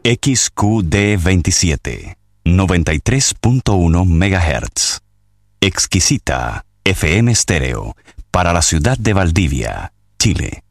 XQD27, 93.1 MHz. Exquisita FM Estéreo, para la ciudad de Valdivia, Chile.